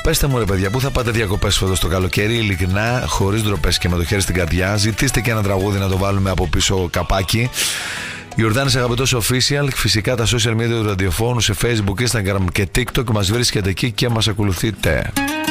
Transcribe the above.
Πέστε μου, ρε παιδιά, πού θα πάτε διακοπές φέτος το καλοκαίρι, ειλικρινά, χωρίς ντροπές και με το χέρι στην καρδιά. Ζητήστε και ένα τραγούδι να το βάλουμε από πίσω καπάκι. Ιορδάνης Αγαπητός Official, φυσικά τα social media του ραδιοφώνου σε Facebook, Instagram και TikTok. Μας βρίσκετε εκεί και μας ακολουθείτε.